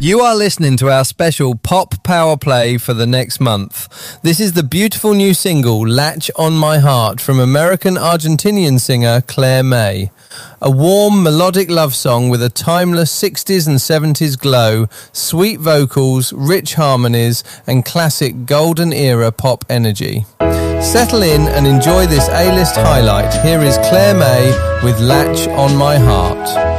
You are listening to our special Pop Power Play for the next month. This is the beautiful new single, Latch on My Heart, from American-Argentinian singer Claire May. A warm, melodic love song with a timeless 60s and 70s glow, sweet vocals, rich harmonies, and classic golden-era pop energy. Settle in and enjoy this A-list highlight. Here is Claire May with Latch on My Heart.